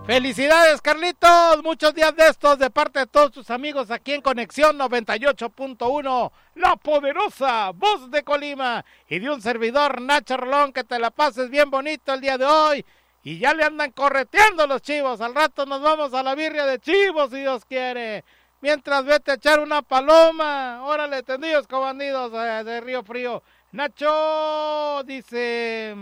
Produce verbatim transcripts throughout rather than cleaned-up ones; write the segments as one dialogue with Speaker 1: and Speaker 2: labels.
Speaker 1: Felicidades, Carlitos, muchos días de estos de parte de todos tus amigos aquí en Conexión noventa y ocho punto uno, la poderosa voz de Colima, y de un servidor, Nacho Rolón, que te la pases bien bonito el día de hoy, y ya le andan correteando los chivos, al rato nos vamos a la birria de chivos si Dios quiere, mientras vete a echar una paloma, órale, tendidos con bandidos eh, de Río Frío. Nacho, dice...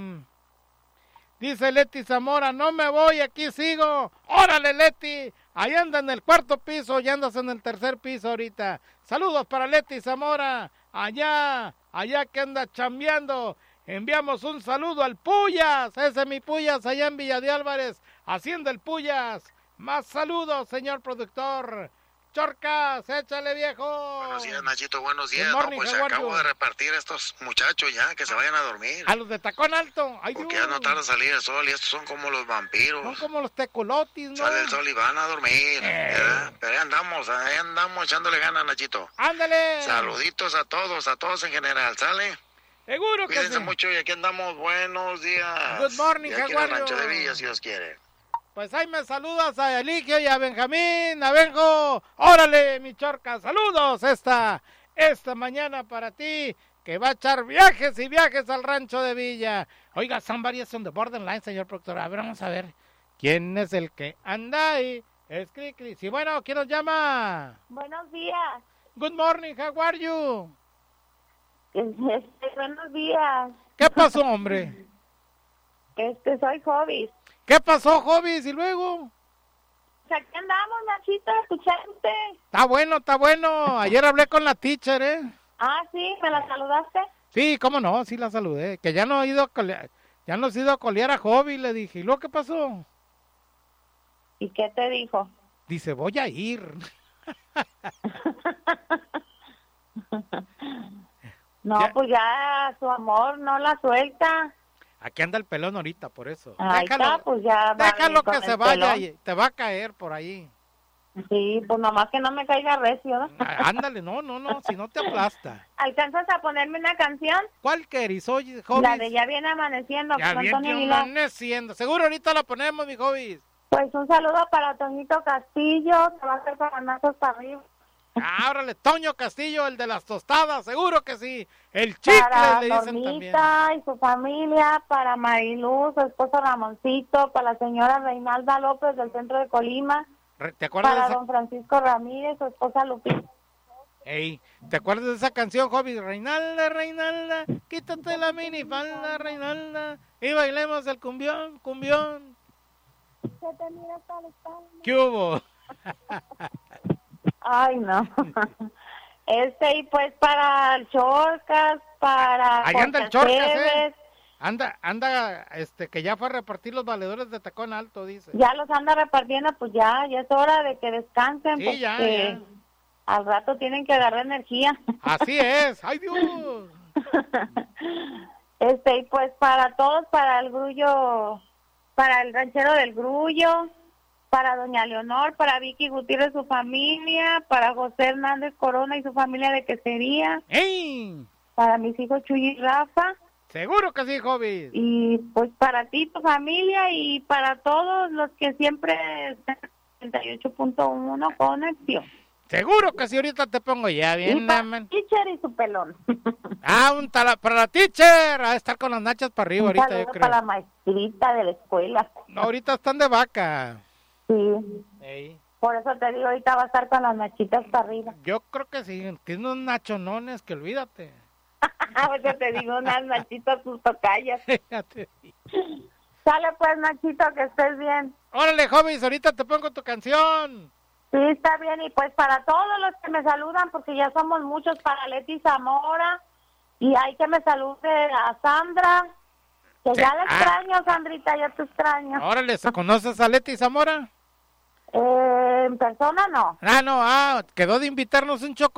Speaker 1: Dice Leti Zamora, no me voy, aquí sigo. ¡Órale, Leti! Ahí anda en el cuarto piso, ya andas en el tercer piso ahorita. Saludos para Leti Zamora, allá, allá que anda chambeando. Enviamos un saludo al Puyas, ese es mi Puyas, allá en Villa de Álvarez, haciendo el Puyas. Más saludos, señor productor. Chorcas, échale, viejo.
Speaker 2: Buenos días, Nachito, buenos días. No, pues acabo de repartir a estos muchachos ya, que se vayan a dormir.
Speaker 1: A los de tacón alto. Ay,
Speaker 2: porque
Speaker 1: Dios.
Speaker 2: ya no tarda salir el sol y estos son como los vampiros.
Speaker 1: Son como los tecolotis, ¿no?
Speaker 2: Sale el sol y van a dormir. Eh. Pero ahí andamos, ahí andamos echándole ganas, Nachito.
Speaker 1: Ándale.
Speaker 2: Saluditos a todos, a todos en general, ¿sale?
Speaker 1: Seguro que sí.
Speaker 2: Cuídense mucho y aquí andamos, buenos días.
Speaker 1: Good morning,
Speaker 2: y aquí en el Rancho de Villa, si Dios quiere.
Speaker 1: Pues ahí me saludas a Eligio y a Benjamín, a Benjo. Órale, mi Chorca, saludos esta, esta mañana para ti, que va a echar viajes y viajes al Rancho de Villa. Oiga, somebody is on the borderline, señor productor. A ver, vamos a ver. ¿Quién es el que anda ahí? Es Cricri. Sí, bueno, ¿quién nos llama?
Speaker 3: Buenos días.
Speaker 1: Good morning, how are you?
Speaker 3: Este, buenos días.
Speaker 1: ¿Qué pasó, hombre?
Speaker 3: Este, soy Hobbies.
Speaker 1: ¿Qué pasó, Hobbies? ¿Y luego?
Speaker 3: Aquí andamos, Nachito, escuchándote.
Speaker 1: Está bueno, está bueno. Ayer hablé con la teacher, ¿eh?
Speaker 3: Ah, sí, ¿me la saludaste?
Speaker 1: Sí, cómo no, sí la saludé. Que ya no he ido a colear, ya no he ido a colear a Hobbies, le dije. ¿Y luego qué pasó?
Speaker 3: ¿Y qué te dijo?
Speaker 1: Dice, voy a ir.
Speaker 3: No, ya. Pues ya su amor no la suelta.
Speaker 1: Aquí anda el pelón ahorita, por eso.
Speaker 3: Ahí déjalo, está, pues ya
Speaker 1: déjalo que se vaya y te va a caer por ahí.
Speaker 3: Sí, pues nomás que no me caiga recio, ¿no?
Speaker 1: Ándale, no, no, no, si no te aplasta.
Speaker 3: ¿Alcanzas a ponerme una canción?
Speaker 1: ¿Cuál querís, oye, Hobbies?
Speaker 3: La de Ya Viene Amaneciendo.
Speaker 1: Ya Viene Amaneciendo. Seguro ahorita la ponemos, mi Hobbies.
Speaker 3: Pues un saludo para Toñito Castillo, que va a hacer caranazos para arriba.
Speaker 1: Ah, órale, Toño Castillo, el de las tostadas, seguro que sí. El chicle
Speaker 3: para
Speaker 1: le dicen
Speaker 3: Normita
Speaker 1: también.
Speaker 3: Y su familia, para Mariluz, su esposo Ramoncito, para la señora Reinalda López del centro de Colima.
Speaker 1: ¿Te acuerdas
Speaker 3: para
Speaker 1: de esa...
Speaker 3: don Francisco Ramírez, su esposa Lupita.
Speaker 1: Ey, ¿te acuerdas de esa canción, Hobbies? Reinalda, Reinalda, quítate la minifalda, Reinalda, y bailemos el cumbión, cumbión.
Speaker 3: ¿Qué te mira hasta la espalda?
Speaker 1: ¿Qué hubo?
Speaker 3: Ay, no. Este, y pues para el Chorcas, para...
Speaker 1: Ahí anda el Chorcas, ¿eh? Anda, anda, este, que ya fue a repartir los valedores de tacón alto, dice.
Speaker 3: Ya los anda repartiendo, pues ya, ya es hora de que descansen.
Speaker 1: Sí,
Speaker 3: porque
Speaker 1: ya, ya.
Speaker 3: Al rato tienen que agarrar energía.
Speaker 1: Así es, ¡ay, Dios!
Speaker 3: Este, y pues para todos, para el grullo, para el ranchero del grullo, para doña Leonor, para Vicky Gutiérrez, su familia, para José Hernández Corona y su familia de Quesería.
Speaker 1: ¡Ey!
Speaker 3: Para mis hijos Chuy y Rafa.
Speaker 1: Seguro que sí, Hobbies.
Speaker 3: Y pues para ti, tu familia, y para todos los que siempre están en noventa y ocho punto uno Conexión.
Speaker 1: Seguro que sí, ahorita te pongo ya bien.
Speaker 3: Y para la teacher y su pelón.
Speaker 1: Ah, un tala, para la teacher, a estar con las nachas para arriba
Speaker 3: un
Speaker 1: ahorita, yo creo.
Speaker 3: Para la maestrita de la escuela.
Speaker 1: No, ahorita están de vaca.
Speaker 3: Sí.
Speaker 1: Ey.
Speaker 3: Por eso te digo, ahorita va a estar con las nachitas para arriba.
Speaker 1: Yo creo que sí, tiene unos nachonones que olvídate.
Speaker 3: Ahorita te digo, unas nachitas tus tocayas. Sale pues, Nachito, que estés bien.
Speaker 1: Órale, Hobbies, ahorita te pongo tu canción.
Speaker 3: Sí, está bien, y pues para todos los que me saludan, porque ya somos muchos, para Leti Zamora, y hay que me salude a Sandra, que sí. Ya la extraño, ah. Sandrita, ya te extraño.
Speaker 1: Órale, ¿conoces a Leti Zamora?
Speaker 3: Eh, en persona no.
Speaker 1: Ah, no, ah, quedó de invitarnos un chocolate.